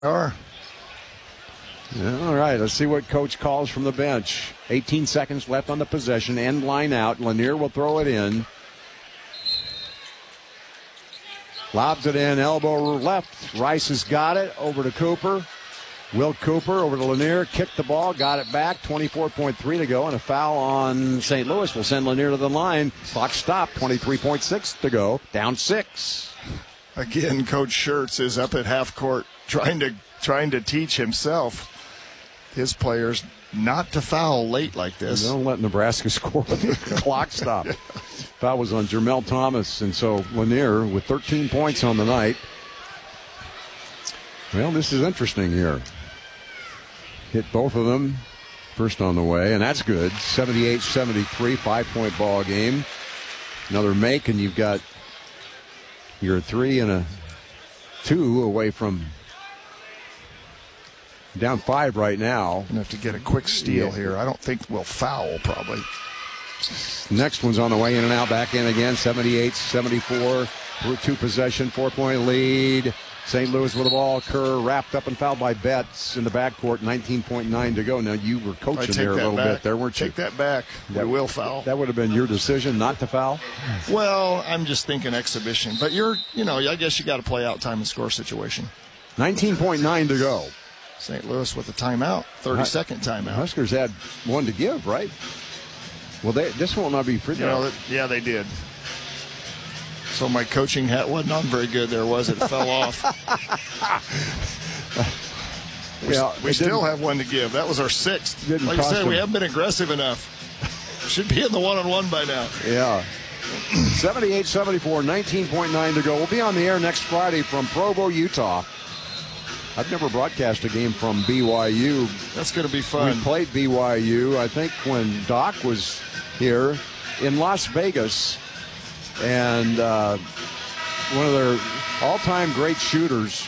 All right, let's see what Coach calls from the bench. 18 seconds left on the possession. End line out. Lanier will throw it in. Lobs it in, elbow left. Rice has got it. Over to Cooper. Will Cooper over to Lanier. Kicked the ball, got it back. 24.3 to go, and a foul on St. Louis will send Lanier to the line. Clock stopped. 23.6 to go. Down 6. Again, Coach Schertz is up at half court trying to teach himself, his players, not to foul late like this. Don't let Nebraska score. Clock stop. Foul was on Jermel Thomas, and so Lanier with 13 points on the night. Well, this is interesting here. Hit both of them first on the way, and that's good. 78-73, 5-point ball game. Another make, and you've got your 3 and a 2 away from down 5 right now. Going to have to get a quick steal here. I don't think we'll foul, probably. Next one's on the way, in and out, back in again. 78-74, 2-possession, 4-point lead. St. Louis with the ball. Kerr wrapped up and fouled by Betts in the backcourt. 19.9 to go. Now, you were coaching there a little bit there, weren't you? Take that back. We will foul. That would have been your decision not to foul? Well, I'm just thinking exhibition. But I guess you got to play out time and score situation. 19.9 to go. St. Louis with a timeout, 30-second timeout. Huskers had one to give, right? Well, this will not be free throw. Yeah, they did. So my coaching hat wasn't on very good there, was it? It fell off. We still have one to give. That was our 6th. Like I said, we haven't been aggressive enough. Should be in the one-on-one by now. Yeah. 78-74, 19.9 to go. We'll be on the air next Friday from Provo, Utah. I've never broadcast a game from BYU. That's going to be fun. We played BYU, I think, when Doc was here in Las Vegas. And one of their all-time great shooters,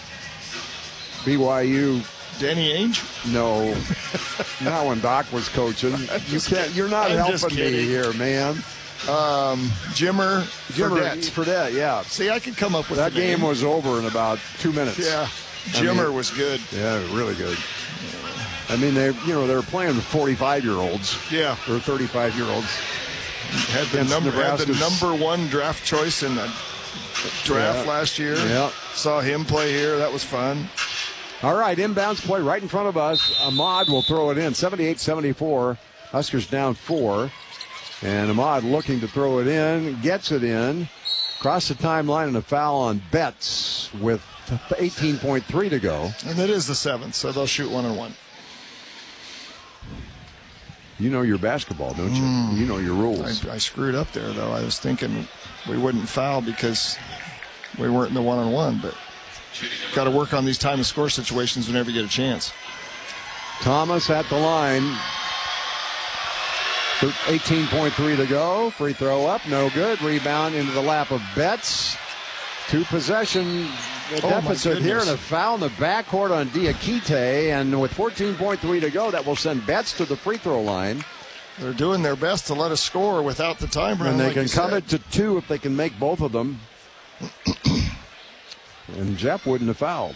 BYU. Danny Ainge? No, not when Doc was coaching. You're not helping me here, man. Jimmer Fredette, yeah. See, I could come up with that game was over in about 2 minutes. Yeah, Jimmer was good. Yeah, really good. I mean, they were playing with 45-year-olds. Yeah, or 35-year-olds. Had the number 1 draft choice in the draft last year. Yeah. Saw him play here. That was fun. All right, inbounds play right in front of us. Ahmad will throw it in. 78-74. Huskers down 4. And Ahmad looking to throw it in. Gets it in. Across the timeline, and a foul on Betts with 18.3 to go. And it is the 7th, so they'll shoot 1-on-1. You know your basketball, don't you? You know your rules. I screwed up there, though. I was thinking we wouldn't foul because we weren't in the one-on-one, but got to work on these time and score situations whenever you get a chance. Thomas at the line. 18.3 to go. Free throw up, no good. Rebound into the lap of Betts. 2-possession deficit here, and a foul in the backcourt on Diakite. And with 14.3 to go, that will send Betts to the free throw line. They're doing their best to let us score without the timer. And they can cut it to 2 if they can make both of them. And Jeff wouldn't have fouled.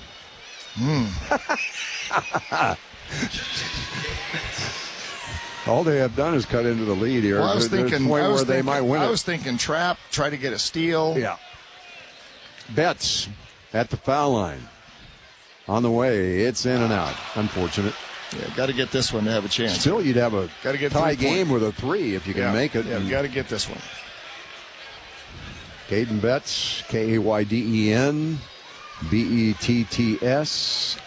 All they have done is cut into the lead here. Well, I was thinking they might win it. I was thinking trap, try to get a steal. Yeah. Betts at the foul line. On the way, it's in and out. Unfortunate. Yeah, got to get this one to have a chance. Still, you'd have a tie game with a 3 if you can make it. Yeah, got to get this one. Caden Betts, Kayden Betts.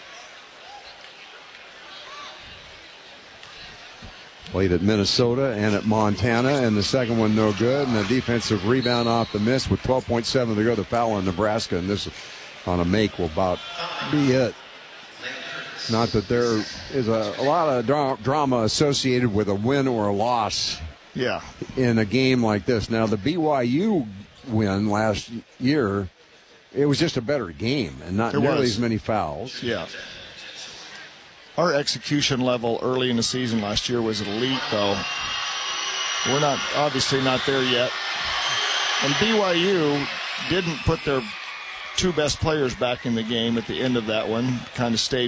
Played at Minnesota and at Montana, and the second one no good. And a defensive rebound off the miss with 12.7 to go. The foul on Nebraska, and this on a make will about be it. Not that there is a lot of drama associated with a win or a loss in a game like this. Now, the BYU win last year, it was just a better game and not nearly as many fouls. Yeah. Our execution level early in the season last year was elite, though. We're obviously not there yet. And BYU didn't put their two best players back in the game at the end of that one. Kind of stayed